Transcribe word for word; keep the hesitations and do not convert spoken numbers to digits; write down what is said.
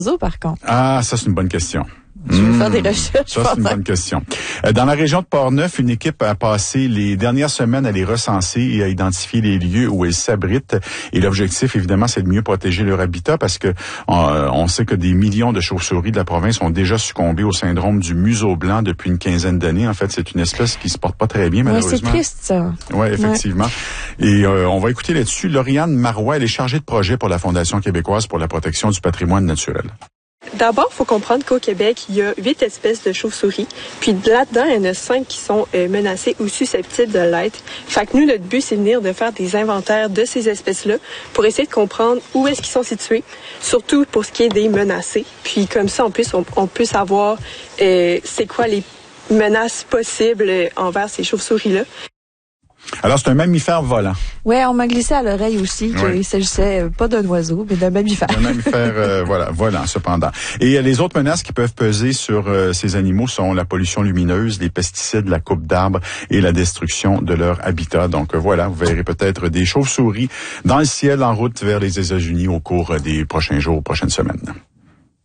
oiseaux, par contre. Ah, ça, c'est une bonne question. Je vais mmh, faire des recherches. Ça, c'est une bonne question. Dans la région de Portneuf, une équipe a passé les dernières semaines à les recenser et à identifier les lieux où elles s'abritent. Et l'objectif, évidemment, c'est de mieux protéger leur habitat parce que on, on sait que des millions de chauves-souris de la province ont déjà succombé au syndrome du museau blanc depuis une quinzaine d'années. En fait, c'est une espèce qui se porte pas très bien, malheureusement. Ouais, c'est triste, ça. Oui, effectivement. Ouais. Et euh, on va écouter là-dessus Lauriane Marois. Elle est chargée de projet pour la Fondation québécoise pour la protection du patrimoine naturel. D'abord, il faut comprendre qu'au Québec, il y a huit espèces de chauves-souris. Puis là-dedans, il y en a cinq qui sont euh, menacées ou susceptibles de l'être. Fait que nous, notre but, c'est de venir de faire des inventaires de ces espèces-là pour essayer de comprendre où est-ce qu'ils sont situés, surtout pour ce qui est des menacés. Puis comme ça, en plus, on, on peut savoir euh, c'est quoi les menaces possibles envers ces chauves-souris-là. Alors, c'est un mammifère volant. Oui, on m'a glissé à l'oreille aussi qu'il oui. s'agissait pas d'un oiseau, mais d'un mammifère. Un mammifère, euh, voilà, volant, cependant. Et euh, les autres menaces qui peuvent peser sur euh, ces animaux sont la pollution lumineuse, les pesticides, la coupe d'arbres et la destruction de leur habitat. Donc, euh, voilà, vous verrez peut-être des chauves-souris dans le ciel en route vers les États-Unis au cours des prochains jours, prochaines semaines.